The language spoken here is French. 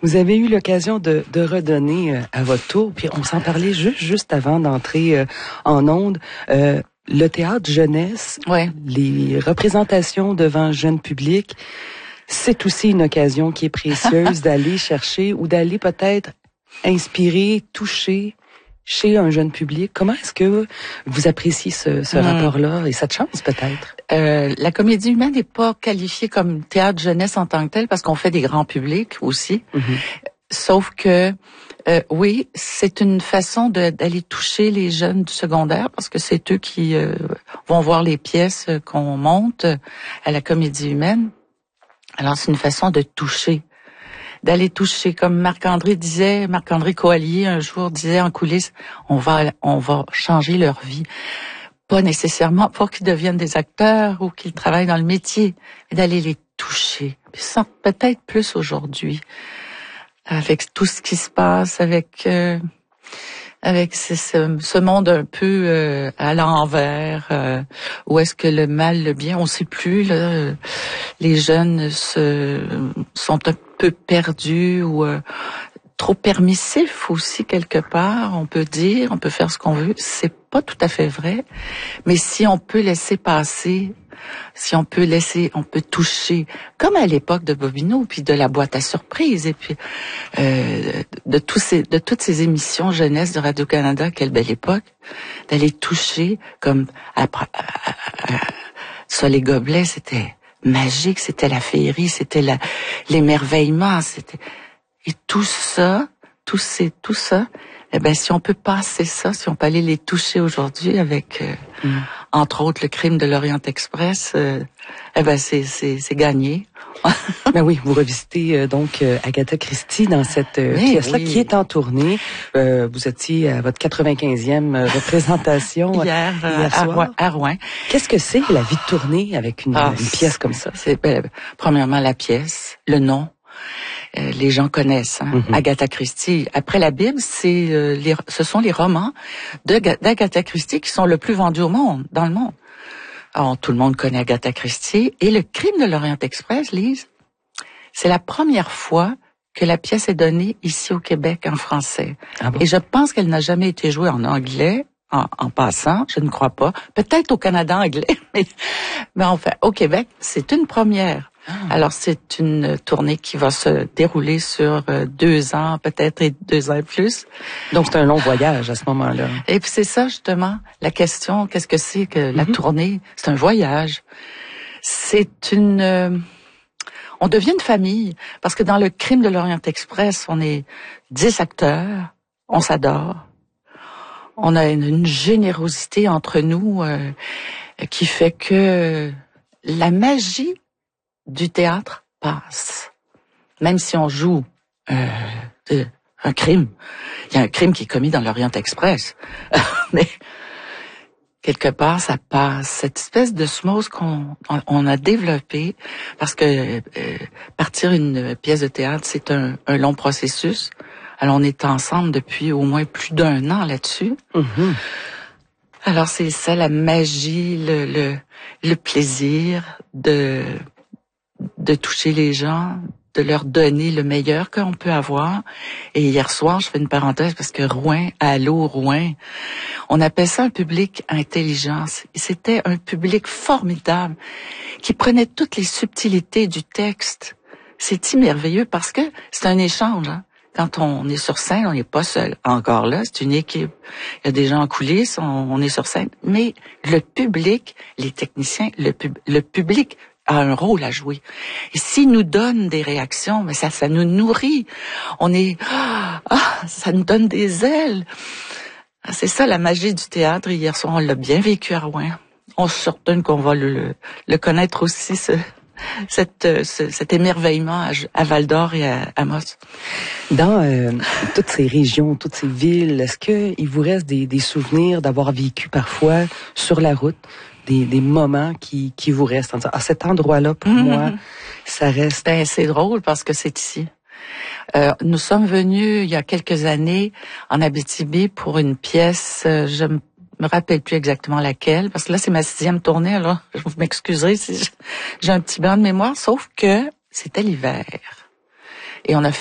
Vous avez eu l'occasion de redonner à votre tour, puis on s'en parlait juste avant d'entrer en ondes. Le théâtre jeunesse, ouais. Les représentations devant un jeune public, c'est aussi une occasion qui est précieuse d'aller chercher ou d'aller peut-être inspirer, toucher chez un jeune public. Comment est-ce que vous appréciez ce rapport-là et cette chance peut-être? La comédie humaine n'est pas qualifiée comme théâtre jeunesse en tant que tel parce qu'on fait des grands publics aussi. Sauf que oui, c'est une façon d'aller toucher les jeunes du secondaire parce que c'est eux qui vont voir les pièces qu'on monte à la comédie humaine. Alors c'est une façon de toucher, d'aller toucher, comme Marc-André Coallier un jour disait en coulisses, on va changer leur vie. Pas nécessairement pour qu'ils deviennent des acteurs ou qu'ils travaillent dans le métier, mais d'aller les toucher. Puis ça, peut-être plus aujourd'hui, avec tout ce qui se passe, avec ce monde un peu à l'envers, où est-ce que le mal, le bien, on sait plus. Là, les jeunes sont un peu perdus ou trop permissifs aussi quelque part. On peut dire, on peut faire ce qu'on veut. C'est pas tout à fait vrai, mais si on peut laisser passer, on peut toucher, comme à l'époque de Bobino, puis de la boîte à surprise, et puis de toutes ces émissions jeunesse de Radio-Canada, quelle belle époque, d'aller toucher, comme ça, les gobelets, c'était magique, c'était la féerie, c'était l'émerveillement, et tout ça, eh ben, si on peut passer ça, si on peut aller les toucher aujourd'hui avec, entre autres, le crime de l'Orient Express, eh ben, c'est gagné. Ben oui, vous revisitez donc Agatha Christie dans cette pièce-là qui est en tournée. Vous étiez à votre 95e représentation hier soir. À Rouen. Qu'est-ce que c'est la vie de tournée avec une pièce comme ça? C'est premièrement la pièce, le nom. Les gens connaissent Agatha Christie. Après la Bible, ce sont les romans d'Agatha Christie qui sont le plus vendus dans le monde. Alors, tout le monde connaît Agatha Christie. Et le crime de l'Orient Express, Lise, c'est la première fois que la pièce est donnée ici au Québec en français. Ah bon? Et je pense qu'elle n'a jamais été jouée en anglais. En passant, je ne crois pas. Peut-être au Canada anglais, mais enfin, au Québec, c'est une première. Alors, c'est une tournée qui va se dérouler sur 2 ans, peut-être, et 2 ans et plus. Donc, c'est un long voyage à ce moment-là. Et puis, c'est ça, justement, la question, qu'est-ce que c'est que la tournée? C'est un voyage. On devient une famille, parce que dans le crime de l'Orient Express, on est 10 acteurs, on s'adore. On a une générosité entre nous qui fait que la magie du théâtre passe. Même si on joue un crime. Il y a un crime qui est commis dans l'Orient Express. Mais quelque part, ça passe. Cette espèce de osmose qu'on a développée, parce que partir une pièce de théâtre, c'est un long processus. Alors, on est ensemble depuis au moins plus d'1 an là-dessus. Alors, c'est ça, la magie, le plaisir de toucher les gens, de leur donner le meilleur qu'on peut avoir. Et hier soir, je fais une parenthèse parce que Rouen, on appelle ça un public intelligent. C'était un public formidable qui prenait toutes les subtilités du texte. C'est merveilleux parce que c'est un échange, hein. Quand on est sur scène, on n'est pas seul. Encore là, c'est une équipe. Il y a des gens en coulisses, on est sur scène. Mais le public, les techniciens, le public a un rôle à jouer. Et s'il nous donne des réactions, mais ça nous nourrit. Ça nous donne des ailes. C'est ça la magie du théâtre. Hier soir, on l'a bien vécu à Rouen. On se certain qu'on va le connaître aussi, cet émerveillement à Val-d'Or et à Amos. Dans toutes ces régions, toutes ces villes, est-ce qu'il vous reste des souvenirs d'avoir vécu parfois sur la route, des moments qui vous restent en disant, cet endroit-là, pour moi, ça reste... Ben, c'est drôle parce que c'est ici. Nous sommes venus il y a quelques années en Abitibi pour une pièce, je me rappelle plus exactement laquelle, parce que là, c'est ma 6e tournée, alors vous m'excuserez si j'ai un petit blanc de mémoire, sauf que c'était l'hiver. Et on a